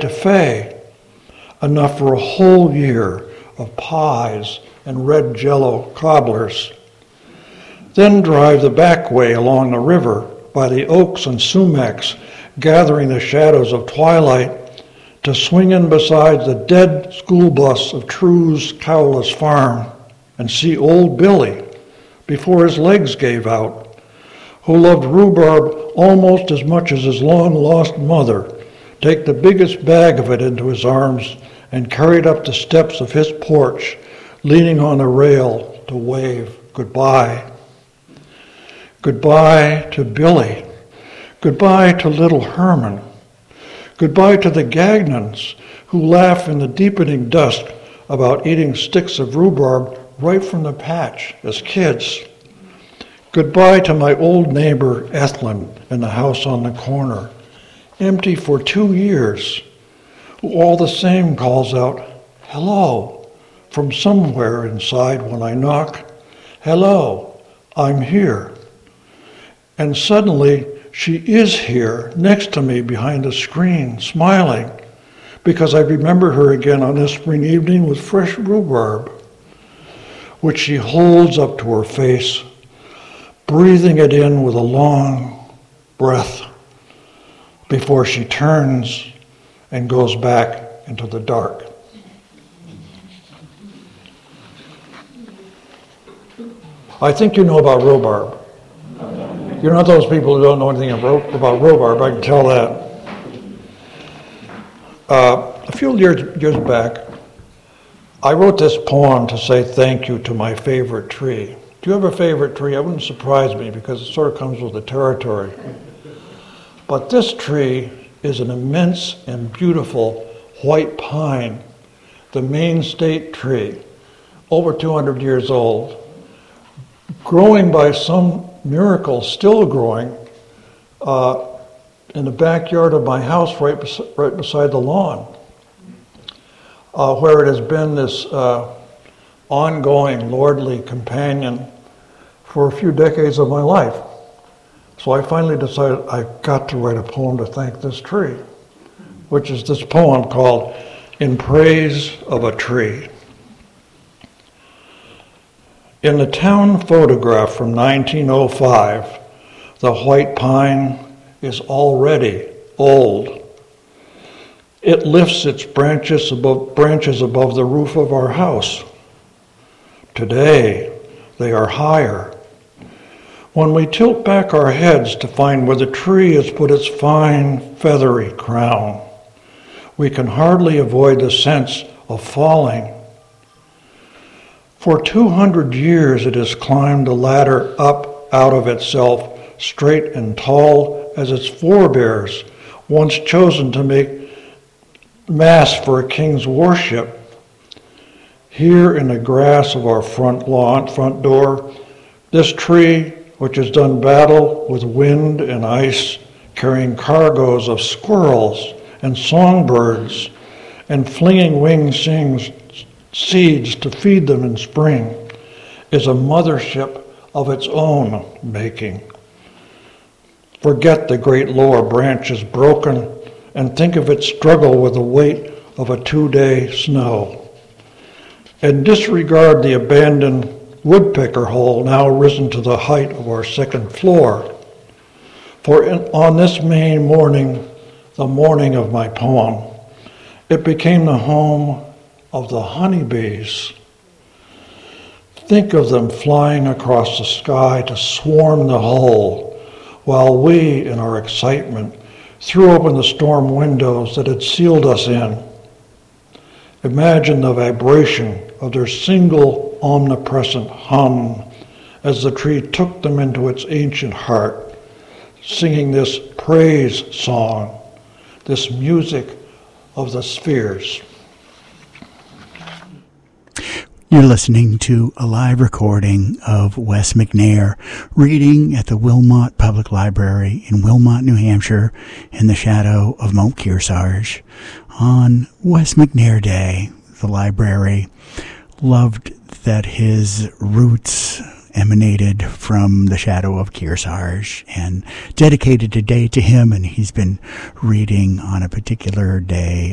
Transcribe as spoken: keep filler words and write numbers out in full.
to Fay, enough for a whole year of pies and red jello cobblers. Then drive the back way along the river by the oaks and sumacs, gathering the shadows of twilight, to swing in beside the dead school bus of True's Cowless Farm and see old Billy, before his legs gave out, who loved rhubarb almost as much as his long-lost mother, take the biggest bag of it into his arms and carried up the steps of his porch, leaning on the rail to wave goodbye. Goodbye to Billy. Goodbye to little Herman. Goodbye to the Gagnons, who laugh in the deepening dusk about eating sticks of rhubarb right from the patch as kids. Goodbye to my old neighbor Ethlyn in the house on the corner, empty for two years, who all the same calls out, "Hello," from somewhere inside when I knock. "Hello, I'm here." And suddenly she is here next to me behind the screen, smiling, because I remember her again on this spring evening with fresh rhubarb, which she holds up to her face, breathing it in with a long breath before she turns and goes back into the dark. I think you know about rhubarb. You're not those people who don't know anything about rhubarb, I can tell that. Uh, a few years, years back, I wrote this poem to say thank you to my favorite tree. Do you have a favorite tree? That wouldn't surprise me because it sort of comes with the territory. But this tree is an immense and beautiful white pine, the Maine state tree, over two hundred years old, growing by some miracle, still growing, uh, in the backyard of my house right, bes- right beside the lawn, uh, where it has been this uh, ongoing lordly companion for a few decades of my life. So I finally decided I've got to write a poem to thank this tree, which is this poem called In Praise of a Tree. In the town photograph from nineteen oh five, the white pine is already old. It lifts its branches above, branches above the roof of our house. Today, they are higher. When we tilt back our heads to find where the tree has put its fine, feathery crown, we can hardly avoid the sense of falling. For two hundred years it has climbed a ladder up out of itself, straight and tall as its forebears, once chosen to make mass for a king's worship. Here in the grass of our front lawn, front door, this tree, which has done battle with wind and ice, carrying cargoes of squirrels and songbirds, and flinging winged things, seeds to feed them in spring, is a mothership of its own making. Forget the great lower branches broken and think of its struggle with the weight of a two-day snow. And disregard the abandoned woodpecker hole now risen to the height of our second floor. For in, on this May morning, the morning of my poem, it became the home of the honeybees. Think of them flying across the sky to swarm the hole, while we, in our excitement, threw open the storm windows that had sealed us in. Imagine the vibration of their single omnipresent hum as the tree took them into its ancient heart, singing this praise song, this music of the spheres. You're listening to a live recording of Wes McNair reading at the Wilmot Public Library in Wilmot, New Hampshire, in the shadow of Mount Kearsarge. On Wes McNair Day, the library loved that his roots emanated from the shadow of Kearsarge and dedicated a day to him, and he's been reading on a particular day